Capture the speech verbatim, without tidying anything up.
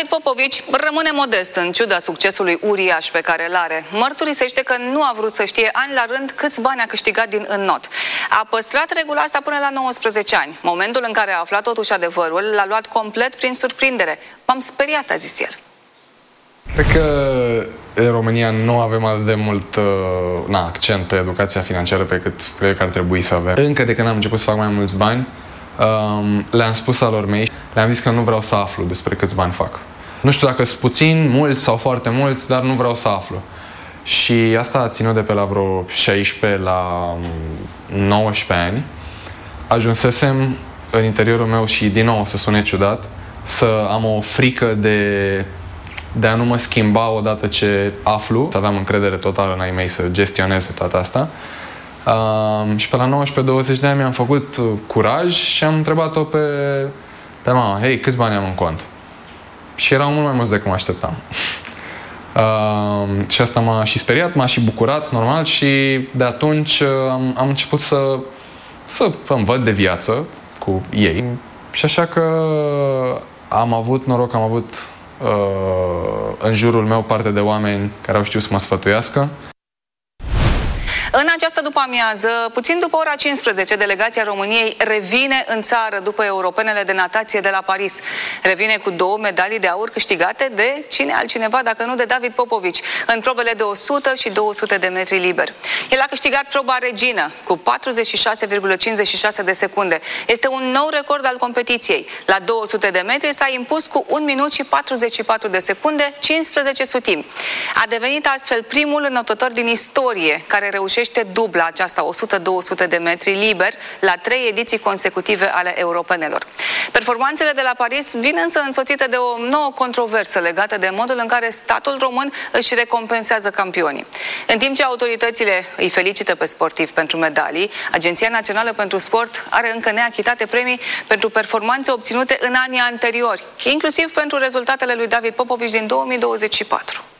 David Popovici rămâne modest în ciuda succesului uriaș pe care îl are. Mărturisește că nu a vrut să știe ani la rând câți bani a câștigat din înnot. A păstrat regula asta până la nouăsprezece ani. Momentul în care a aflat totuși adevărul l-a luat complet prin surprindere. M-am speriat, a zis el. Cred că în România nu avem atât de mult uh, na, accent pe educația financiară pe cât cred că ar trebui să avem. Încă de când am început să fac mai mulți bani, um, le-am spus alor mei, le-am zis că nu vreau să aflu despre câți bani fac. Nu știu dacă sunt puțini, mulți sau foarte mulți, dar nu vreau să aflu. Și asta a ținut de pe la vreo șaisprezece la nouăsprezece ani. Ajunsesem în interiorul meu și din nou să sune ciudat, să am o frică de, de a nu mă schimba odată ce aflu, să aveam încredere totală în ai mei să gestioneze toată asta. Uh, și pe la nouăsprezece douăzeci de ani mi-am făcut curaj și am întrebat-o pe, pe mama, hei, câți bani am în cont? Și erau mult mai mulți decât mă așteptam. Uh, și asta m-a și speriat, m-a și bucurat, normal, și de atunci uh, am, am început să, să îmi văd de viață cu ei. Și așa că am avut noroc, am avut uh, în jurul meu parte de oameni care au știut să mă sfătuiască. În această după-amiază, puțin după ora cincisprezece, delegația României revine în țară după europenele de natație de la Paris. Revine cu două medalii de aur câștigate de cine altcineva, dacă nu de David Popovici, în probele de o sută și două sute de metri liber. El a câștigat proba regină cu patruzeci și șase virgulă cincizeci și șase de secunde. Este un nou record al competiției. La două sute de metri s-a impus cu un minut și patruzeci și patru de secunde, cincisprezece sutimi. A devenit astfel primul înotător din istorie care reușește dubla aceasta o sută două sute de metri liber la trei ediții consecutive ale europenelor. Performanțele de la Paris vin însă însoțite de o nouă controversă legată de modul în care statul român își recompensează campionii. În timp ce autoritățile îi felicită pe sportivi pentru medalii, Agenția Națională pentru Sport are încă neachitate premii pentru performanțe obținute în anii anteriori, inclusiv pentru rezultatele lui David Popovici din două mii douăzeci și patru.